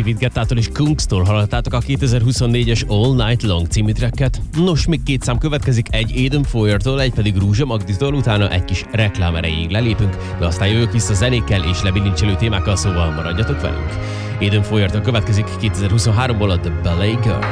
David Guettától és Kungstól hallottátok a 2024-es All Night Long című tracket. Nos, még 2 szám következik, egy Aidan Foyer-tól, egy pedig Rúzsa Magditól, utána egy kis reklám erejéig lelépünk, de aztán jövök vissza zenékkel és lebilincselő témákkal, szóval maradjatok velünk. Aidan Foyer-től következik 2023-ból a The Ballet Girl.